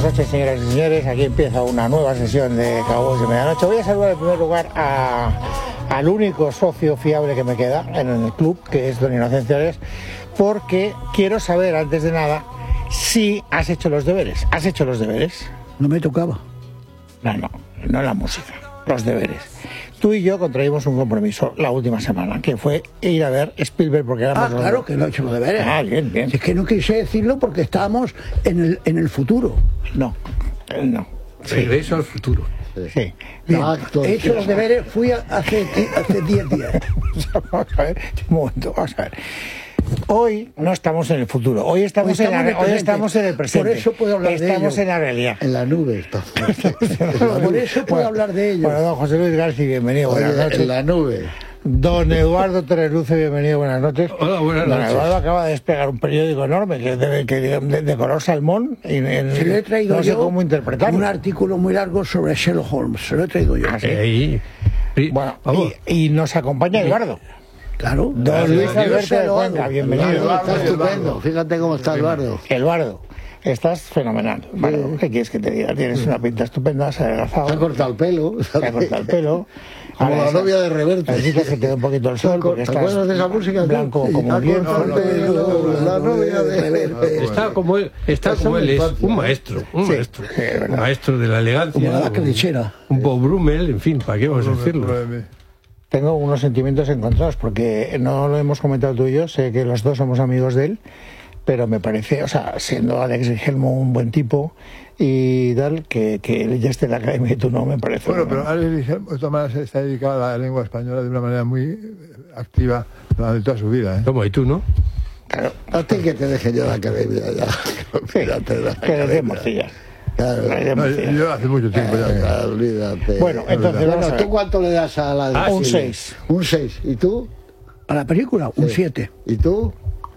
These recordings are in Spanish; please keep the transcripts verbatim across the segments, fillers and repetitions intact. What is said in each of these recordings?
noches, señoras y señores. Aquí empieza una nueva sesión de Cowboys de Medianoche. Voy a saludar en primer lugar a, al único socio fiable que me queda en el club, que es don Inocencio Ares, porque quiero saber, antes de nada, si has hecho los deberes. ¿Has hecho los deberes? No me tocaba. No, no, no la música, los deberes. Tú y yo contraímos un compromiso la última semana, que fue ir a ver Spielberg porque éramos... Ah, claro, que no he hecho los deberes. Ah, bien, bien. Es que no quise decirlo porque estábamos en el, en el futuro. No, no. Sí. Regreso al futuro. Sí. Bien, he hecho los deberes, fui a, hace hace diez días. Vamos a ver, un momento, vamos a ver. Hoy no estamos en el futuro, hoy estamos, estamos en, la, en el hoy estamos en el presente. Por eso puedo hablar estamos de ello. en la realidad. En la nube estamos. Por eso puedo bueno, hablar de ello. Bueno, don José Luis García, bienvenido, Oye, buenas noches. en la nube. Don Eduardo Terreluce, bienvenido, buenas noches. Hola, buenas Don noches. Eduardo acaba de despegar un periódico enorme que es de, que de, de color salmón. Y, en, Se lo he traído no yo sé cómo interpretarlo. un artículo muy largo sobre Sherlock Holmes. Se lo he traído yo. Ah, sí. Ahí. Sí, Bueno, vamos. y, y nos acompaña Eduardo. Claro. Don Luis Yo Alberto se de lo Cuenca, hago. bienvenido. Eduardo está estupendo. Fíjate cómo está Eduardo. Eduardo, estás fenomenal. Bueno, ¿qué quieres que te diga? Tienes una pinta estupenda, se ha adelgazado. Se ha cortado el pelo. Se ha cortado el pelo. Como Ahora la esa- novia de Reverte. Necesitas que te dé un poquito el sol, porque ¿Te estás acuerdas de esa música? blanco como Ha un lienzo. cortado el pelo, la novia de Reverte. Está como él, está Esa como es él mi es, infancia. un maestro, un Sí, maestro. sí, es verdad. Un maestro de la Como elegancia. la un- credichera. Un Bob Brummel, en fin, ¿para qué vamos a decirlo? Tengo unos sentimientos encontrados, porque no lo hemos comentado tú y yo, sé que los dos somos amigos de él, pero me parece, o sea, siendo Alex Helmo un buen tipo y tal, que, que él ya esté en la academia y tú no, me parece. Bueno, bueno. pero Alex Guillermo, de todas maneras, está dedicado a la lengua española de una manera muy eh, activa durante toda su vida. ¿eh? ¿Cómo? ¿Y tú, no? Claro, A ti que te deje yo la academia ya. Olvídate de la que les academia. demos sillas. Claro. Que les demos No, sillas. yo hace mucho tiempo ya. Ah, olvídate. Bueno, entonces vamos a Bueno, ver. ¿tú cuánto le das a la Ah, un sí. seis. Un seis. ¿Y tú? A la película, un siete. ¿Y tú?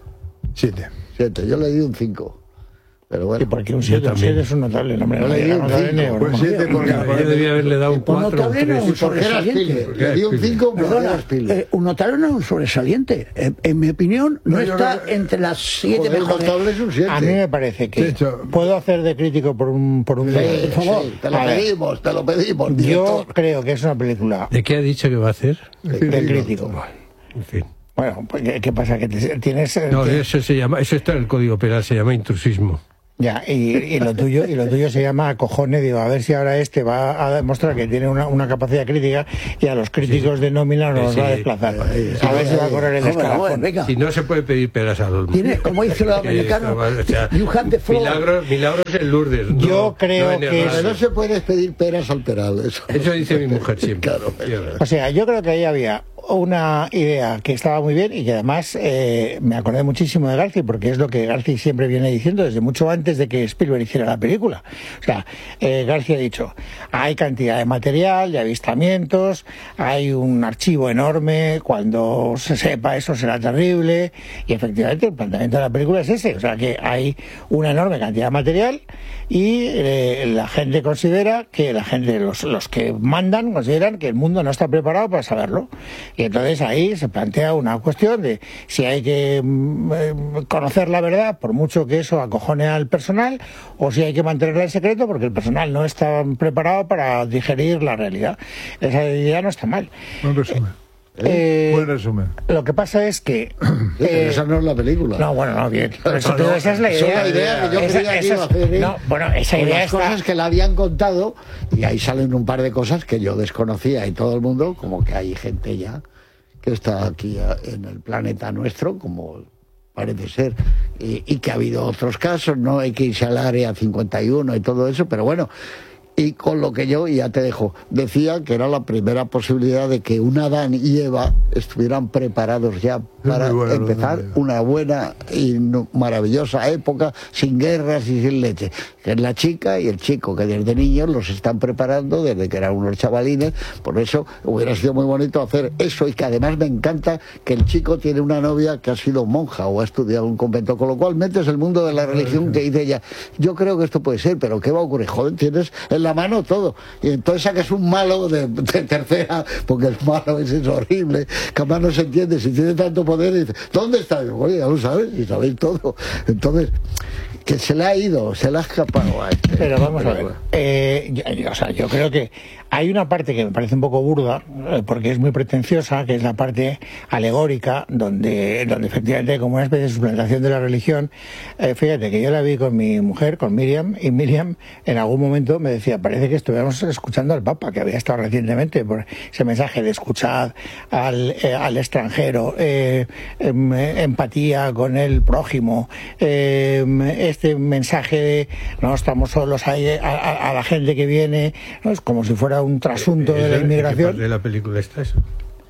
Siete. Siete. Yo le di un cinco. Pero Y bueno. porque un siete también. es un notable, no me Yo le di un notable cinco, ni Pues broma. siete porque... Yo debía haberle dado un Pues cuatro o un notable no, tres. un Porque era sobresaliente. Spielberg. Le di un cinco porque Perdona, era Spielberg. eh, un notable no es un sobresaliente. Eh, en mi opinión, no, No, yo está creo que- entre las siete Joder, mejores. notable es un siete. A mí me parece que De hecho- puedo hacer de crítico por un por un Sí, día. por favor. sí, te lo A ver. pedimos, te lo pedimos. Yo director. creo que es una película ¿De qué ha dicho que va a hacer? de crítico. En fin. Bueno, pues, ¿qué, qué pasa? Que te- tienes eh, No, que- eso se llama, eso está en el Código Penal, se llama intrusismo. ya, y, y lo tuyo y lo tuyo se llama acojones. Digo, a ver si ahora este va a demostrar que tiene una, una capacidad crítica y a los críticos de nómina nos Sí, va a sí. desplazar. Sí, A ver si va a correr el Hombre, hombre, escalafón. venga. Si no se puede pedir peras al olmo. Tiene, como dice el americano, O sea, you have the floor. milagros, milagros en Lourdes. no- Yo creo no en que Herrera. es- Pero no se puede pedir peras al peral. Eso, Eso dice mi mujer siempre. Claro. Sí, es verdad. O sea, yo creo que ahí había una idea que estaba muy bien y que además eh, me acordé muchísimo de García, porque es lo que García siempre viene diciendo desde mucho antes de que Spielberg hiciera la película. O sea, eh, García ha dicho, hay cantidad de material, de avistamientos, hay un archivo enorme, cuando se sepa eso será terrible, y efectivamente el planteamiento de la película es ese, o sea que hay una enorme cantidad de material y eh, la gente considera que la gente, los, los que mandan, consideran que el mundo no está preparado para saberlo. Y entonces ahí se plantea una cuestión de si hay que mm, eh, conocer la verdad, por mucho que eso acojone al personal, o si hay que mantenerla en secreto porque el personal no está preparado para digerir la realidad. Esa idea no está mal. Buen resumen. Eh, Buen resumen. lo que pasa es que... Sí, pero eh, esa no es la película. no, bueno, no, bien. Pero eso- No, no, esa es la esa idea. es la idea que yo Esa- creía que esa iba a es- hacer él. No, bueno, esa Con idea las está... cosas que le habían contado, y ahí salen un par de cosas que yo desconocía y todo el mundo, como que hay gente ya que está aquí a- en el planeta nuestro, como parece ser, y, y que ha habido otros casos, no hay que irse al área cincuenta y uno y todo eso, pero bueno. Y con lo que yo, y ya te dejo, decía que era la primera posibilidad de que un Adán y Eva estuvieran preparados ya para muy bueno, empezar lo de Eva. una buena y no- maravillosa época, sin guerras y sin leche. Que es la chica y el chico, que desde niños los están preparando, desde que eran unos chavalines. Por eso hubiera sido muy bonito hacer eso, y que además me encanta que el chico tiene una novia que ha sido monja o ha estudiado en un convento, con lo cual metes el mundo de la religión, que dice ella, yo creo que esto puede ser, pero ¿qué va a ocurrir? Joder, tienes en la mano todo. Y entonces sacas un malo de, de tercera, porque el malo ese es horrible, que además no se entiende, si tiene tanto poder, y dice, ¿dónde está? Yo, oye, ya lo sabes, y sabéis todo. Entonces, que se le ha ido, se le ha escapado a este. Pero vamos a ver, eh, yo, yo, o sea, yo creo que hay una parte que me parece un poco burda, eh, porque es muy pretenciosa, que es la parte alegórica, donde, donde efectivamente, como una especie de suplantación de la religión, eh, fíjate que yo la vi con mi mujer, con Miriam, y Miriam en algún momento me decía, parece que estuviéramos escuchando al Papa, que había estado recientemente, por ese mensaje de escuchar al, eh, al extranjero, eh, eh, empatía con el prójimo, eh, este mensaje de no estamos solos ahí, a, a, a la gente que viene, ¿no? Es como si fuera un trasunto de la inmigración. ¿De la película está eso?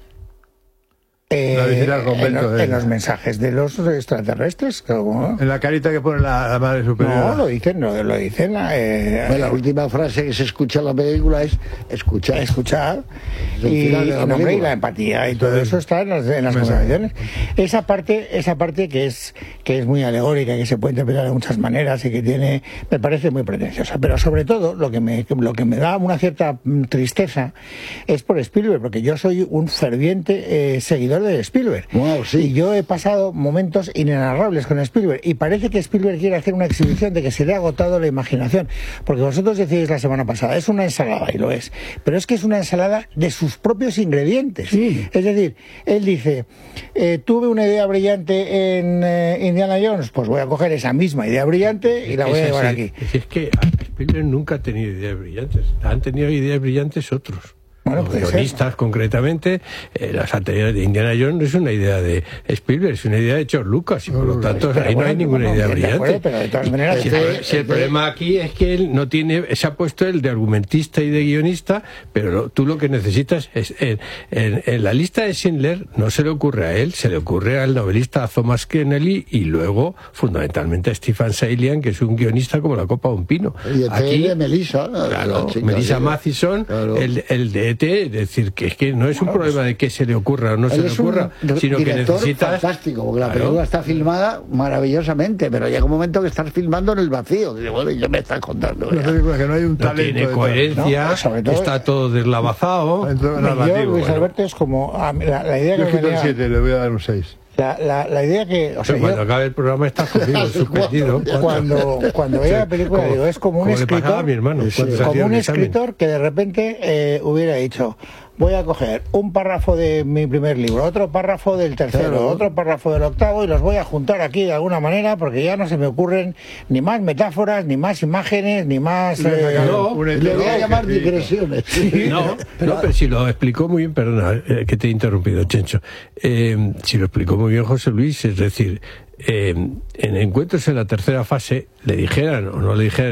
Eh, La visita al convento en, los, de- en los mensajes de los extraterrestres, como- En la carita que pone la, la Madre Superior. no lo dicen, no lo dicen. Eh, Bueno, la última frase que se escucha en la película es escuchar. escuchar Es el y, final de la y, no, hombre, y película. la empatía y todo eso está en las, en las conversaciones. Esa parte, esa parte que es que es muy alegórica, que se puede interpretar de muchas maneras y que tiene, me parece muy pretenciosa. Pero sobre todo lo que me lo que me da una cierta mm, tristeza es por Spielberg, porque yo soy un ferviente eh, seguidor de Spielberg. Wow, sí. Y yo he pasado momentos inenarrables con Spielberg y parece que Spielberg quiere hacer una exhibición de que se le ha agotado la imaginación, porque vosotros decíais la semana pasada, es una ensalada y lo es, pero es que es una ensalada de sus propios ingredientes. Sí. Es decir, él dice, eh, tuve una idea brillante en eh, Indiana Jones, pues voy a coger esa misma idea brillante y la voy a Es llevar así. aquí. Es que Spielberg nunca ha tenido ideas brillantes. Han tenido ideas brillantes otros. Bueno, Los puede ser. guionistas, concretamente, eh, las anteriores de Indiana Jones no es una idea de Spielberg, es una idea de George Lucas, y por lo tanto Pero ahí no bueno, hay ninguna no, idea de acuerdo, brillante. pero de todas maneras, Si, este- el, si el este- problema aquí es que él no tiene, se ha puesto él de argumentista y de guionista, pero lo- tú lo que necesitas es, en, en- en la lista de Schindler no se le ocurre a él, se le ocurre al novelista Thomas Kennelly y luego, fundamentalmente, a Stephen Salian, que es un guionista como la copa de un pino. Y el Aquí, de Melissa, claro, la chica, Melissa sí. Mathison, Claro. el, el de E T, es decir, que es que no es un problema de que se le ocurra o no se Él le es un ocurra, re- sino que director necesitas... fantástico, porque la Claro. película está filmada maravillosamente, pero llega un momento que estás filmando en el vacío. Dice, bueno, ¿y qué me estás contando? Una película que no hay un No talento. tiene detrás. coherencia, No, sobre todo- está todo deslavazado. Entonces, yo, narrativo, Luis bueno. Alberto, es como a mí, la, la idea Yo que he me escrito el venía- siete, le voy a dar un seis. la, la, la idea que, o sea, Pero cuando yo- acabe el programa está jodido, suspendido. cuando, cuando veía la película, Como- digo, es como un como le pasaba escritor, a mi hermano, cuando se hacía como un el examen. escritor que de repente eh, hubiera dicho, voy a coger un párrafo de mi primer libro, otro párrafo del tercero, Claro. otro párrafo del octavo y los voy a juntar aquí de alguna manera porque ya no se me ocurren ni más metáforas, ni más imágenes, ni más... eh, no, Un Le voy a heterodoxo, llamar sí. digresiones. No, no, pero si lo explicó muy bien, perdona eh, que te he interrumpido, Chencho. Eh, si lo explicó muy bien José Luis, es decir, eh, en Encuentros en la tercera fase, le dijeran o no le dijeran